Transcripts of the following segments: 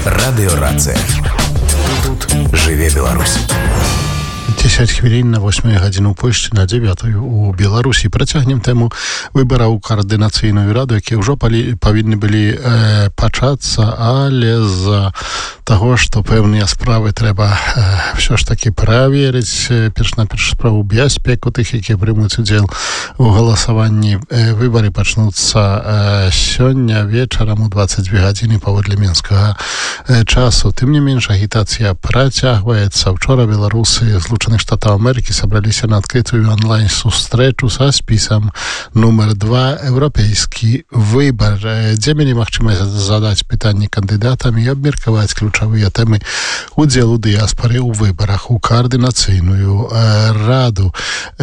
Радыёрацыя. Тут жыве Беларусь. 10 хвілін на 8 гадзіну ў Польшчы, на 9 у Беларусі. Працягнем тэму выбараў у каардынацыйную раду, якія ўжо павінны былі пачацца, але з-за таго, што пэўныя справы трэба ўсё ж такі праверыць, перш-наперш справу бяспеку тых, якія прымуць удзел у галасаванні. Выбары пачнуцца сёння вечарам у 22 гадзіны паводле мінскага часу. Тым не менш, агітацыя працягваецца. Учора беларусы Злучаных Штатаў Амерыкі сабраліся на адкрытую онлайн-сустрэчу са спісам нумар 2 «Еўрапейскі выбар», дзе мелі магчымасць задаць пытанні кандыдатам і абмеркаваць ключавыя тэмы удзелу дыяспары ў выбарах у каардынацыйную раду.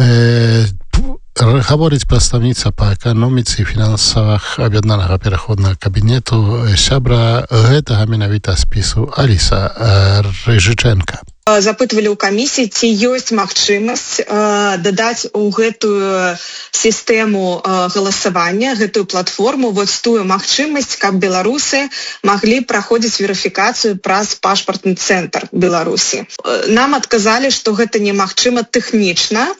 Гаворыць прадстаўніца па эканоміцы і фінансах аб'яднанага пераходнага кабінету, сябра гэтага менавіта спісу Аліса Рыжычэнка. Запытвалі ў камісіі, ці ёсць магчымасць дадаць у гэтую сістэму галасавання, гэтую платформу, вось тую магчымасць, каб беларусы маглі праходзіць верыфікацыю праз пашпартны цэнтр Беларусі. Нам адказалі, што гэта немагчыма тэхнічна,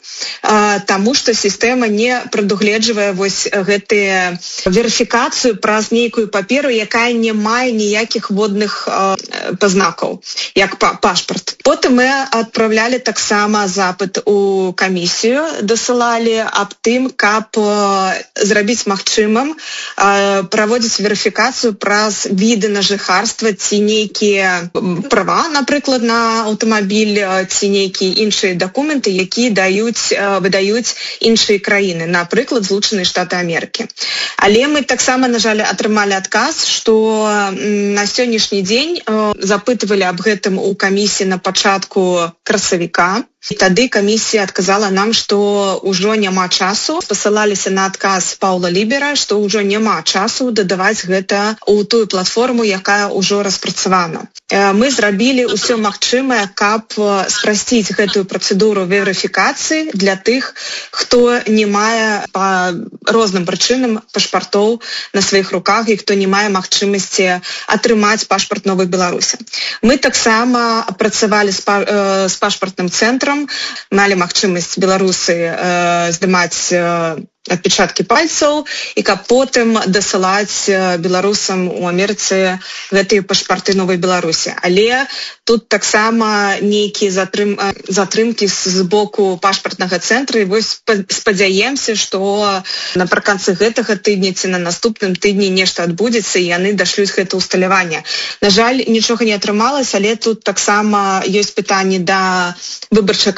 таму што сістэма не прадугледжвае вось гэтыя верыфікацыю праз нейкую паперу, якая не мае ніякіх водных пазнакаў, як пашпарт. Потым мы адпраўлялі таксама запыт у камісію, дасылалі аб тым, каб зрабіць магчымым праводзіць верыфікацыю праз віды на жыхарства ці нейкія права, напрыклад, на аўтамабіль, ці нейкія іншыя дакументы, якія выдаюць іншыя краіны, напрыклад, Злучаныя Штаты Амерыкі. Але мы таксама, на жаль, атрымалі адказ, што на сённяшні дзень запытвалі аб гэтым у камісіі на пачатку красавіка. І тады камісія адказала нам, што ўжо няма часу. Пасылаліся на адказ Паўла Лібера, што ўжо няма часу дадаваць гэта ў тую платформу, якая ўжо распрацавана. Мы зрабілі ўсё магчымае, каб спрасціць гэтую працэдуру верыфікацыі для тых, хто не мае па розным прычынам пашпартоў на сваіх руках і хто не мае магчымасці атрымаць пашпарт Новай Беларусі. Мы таксама працавалі з пашпартным цэнтрам, малі магчымасць беларусы здымаць адпечаткі пальцаў і каб потым дасылаць беларусам у Амерыцы гэтыя пашпарты Новай Беларусі. Але тут таксама нейкія затрымкі з боку пашпартнага цэнтра, і вось спадзяемся, што напрыканцы гэтага тыдня ці на наступным тыдні нешта адбудзецца і яны дашлюць гэта ўсталяванне. На жаль, нічога не атрымалася, але тут таксама ёсць пытанні да выбарчай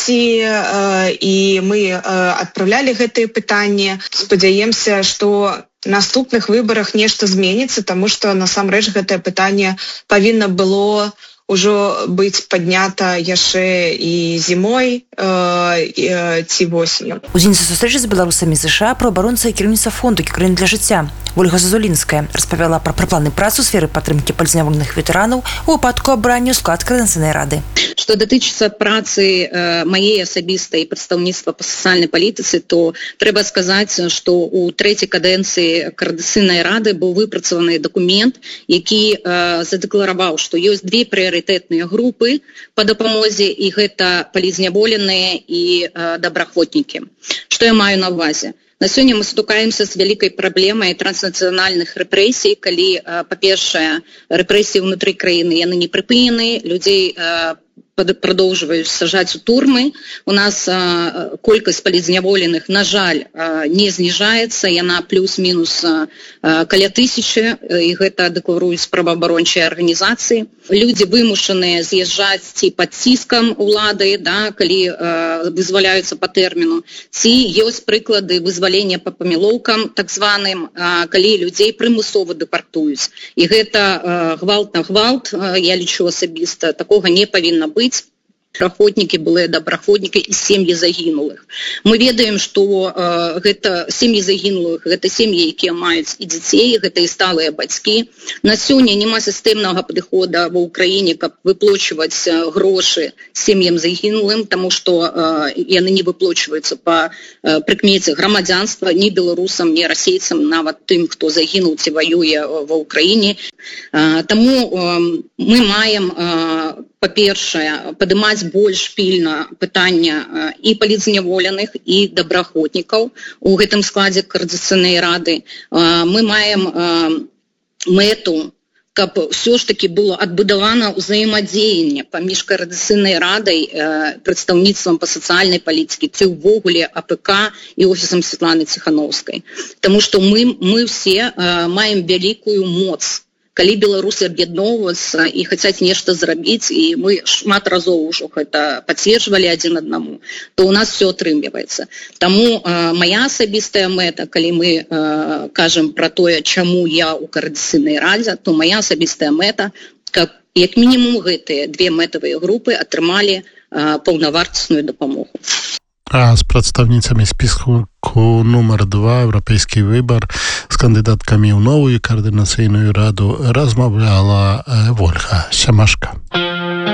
камісіі, і мы адпраўлялі гэтыя пытанні. Спадзяемся, што наступных выбарах нешта зменіцца, таму што насамрэч гэтае пытанне павінна было ўжо быць паднята яшчэ і зімой ці восенню. Удзельніца сустрэчы з беларусамі США праабаронца і кіраўніца фонду «Краіна для жыцця» Ольга Зазулінская распавяла пра планы працы ў сферы падтрымкі палізнявольных ветэранаў у выпадку абрання ў склад Каардынацыйнай рады. Што датычыцца працы маей асабістай прадстаўніцтва па сацыяльнай палітыцы, то трэба сказаць, што ў трэцяй кадэнцыі Каардынацыйнай рады быў выпрацаваны дакумент, які задэклараваў, што ёсць две прыярытэтныя групы па дапамозе, і гэта палізняволеныя і добраахвотнікі. Што я маю на ўвазе? На сёння мы сутыкаемся з вялікай праблемай транснацыянальных рэпрэсій, калі, па-першае, рэпрэсіі ўнутры краіны яны не прыпынены, людзей продовжують сажати у турми. У нас колькість палізняволених, на жаль, не знижається, яна плюс-мінус каля 1000, і гэта дэкларуюць праваабарончыя арганізацыі. Людзі вымушаныя з'язджаць ці пад ціскам улады, да, калі вызваляюцца па тэрміну, ці ёсць прыклады вызвалення па памілоўкам, так званым, калі людзей прымусова дэпартуюць. І гэта гвалт на гвалт, я лічу асабіста, такога не павінна быць. Праходнікі, былыя добраходнікі і сем'і загінулых. Мы ведаем, што гэта сем'і загінулых, гэта сем'і, якія маюць і дзяцей, гэта і сталыя бацькі. На сёння няма сістэмнага падыхода ва ўкраіне, каб выплачваць грошы сем'ям загінулым, таму што яны не выплачваюцца па прыкмеце грамадзянства ні беларусам, ні расейцам, нават тым, хто загінуў ці ваюе ва ўкраіне. Таму мы маем, па-першае, падымаць больш пільна пытання і палітзняволеных, і добраахвотнікаў у гэтым складзе Координацыйнай рады. Мы маем мэту, каб ўсё ж таки было адбудавана ўзаемадзеянне паміж Координацыйнай радай, прадстаўніцтвам па сацыяльнай палітыцы, ці ўвогуле АПК і офісам Светланы Ціхановскай. Таму што мы все маем вялікую моц. Калі беларусы аб'ядноўваюцца і хацяць нешта зрабіць, і мы шмат разоў ужо гэта пацверджвалі адзін аднаму, то ў нас все атрымліваецца. Таму моя асабістая мэта, калі мы кажам пра тое, чаму я ў Координацыйнай радзе, то моя асабістая мэта, каб як мінімум гэтыя две мэтавыя групы атрымалі паўнавартасную дапамогу. А з прадстаўніцамі спіску нумар 2 «Еўрапейскі выбар» з кандыдаткамі ў новую Координацыйную раду размаўляла Вольга Сямашка.